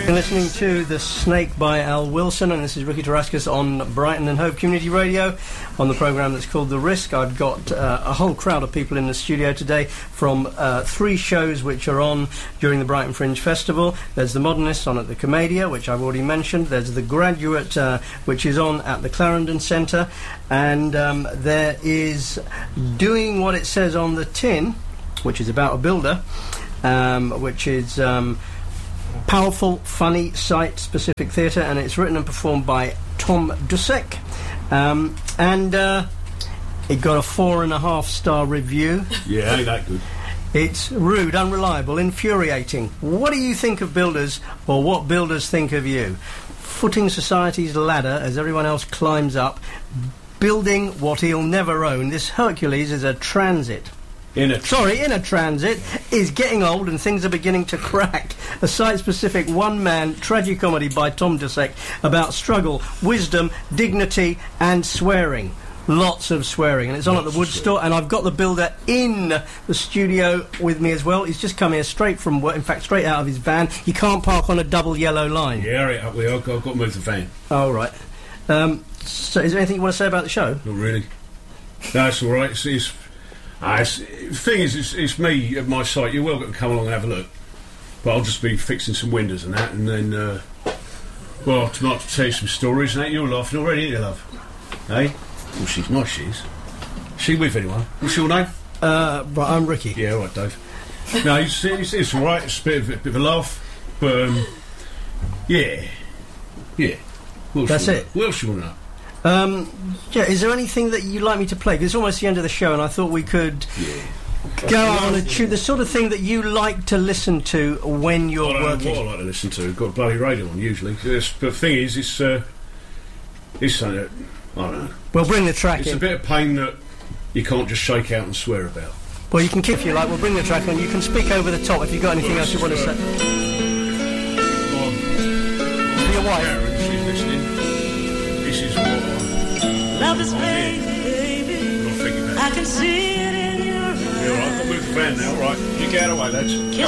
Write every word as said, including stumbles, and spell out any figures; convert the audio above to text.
You're listening to The Snake by Al Wilson, and this is Ricky Tarascus on Brighton and Hove Community Radio on the programme that's called The Risk. I've got uh, a whole crowd of people in the studio today from uh, three shows which are on during the Brighton Fringe Festival. There's The Modernists on at the Commedia, which I've already mentioned. There's The Graduate, uh, which is on at the Clarendon Centre. And um, there is Doing What It Says on the Tin, which is about a builder, um, which is... Um, powerful, funny, site-specific theatre, and it's written and performed by Tom Dusek. Um, and uh, it got a four and a half star review. Yeah, ain't that good. It's rude, unreliable, infuriating. What do you think of builders, or what builders think of you? Footing society's ladder as everyone else climbs up, building what he'll never own. This Hercules is a transit. In a Sorry, in a transit, is getting old and things are beginning to crack. A site-specific one-man tragicomedy by Tom Dusek about struggle, wisdom, dignity and swearing. Lots of swearing. And it's on Lots at the Wood Store, and I've got the builder in the studio with me as well. He's just come here straight from work, in fact, straight out of his van. You can't park on a double yellow line. Yeah, right, up there. I've got, I've got to move the van. Oh, right. Um, so is there anything you want to say about the show? Not really. No, it's all right. It's... it's Uh, it's, the thing is, it's, it's me at my site. You're welcome to come along and have a look. But I'll just be fixing some windows and that, and then, uh, well, tonight to tell you some stories and that. You're laughing already, ain't you, love? Hey? Well, she's nice, she is. She with anyone? What's your name? Uh, right, I'm Ricky. Yeah, all right, Dave. No, it's, it's, it's all right. It's a bit of, a bit of a laugh. But, um, yeah. Yeah. What That's it. What else you want to know? Um, yeah, is there anything that you'd like me to play? 'Cause it's almost the end of the show, and I thought we could yeah. go on a tune, the sort of thing that you like to listen to when you're I don't working. know what I like to listen to. I've got a bloody radio on usually. It's, but the thing is, it's uh, it's something that, I don't know. We'll bring the track it's in. It's a bit of pain that you can't just shake out and swear about. Well, you can kick if you like. We'll bring the track on. You can speak over the top if you've got anything well, else you want to say. Um, For your wife. Karen, she's listening. This is what I'm... Love is fake, baby. I'm not thinking about I can see it in your eyes. Yeah, all right, I've got to move the van now, all right. You get away, lads. Kiss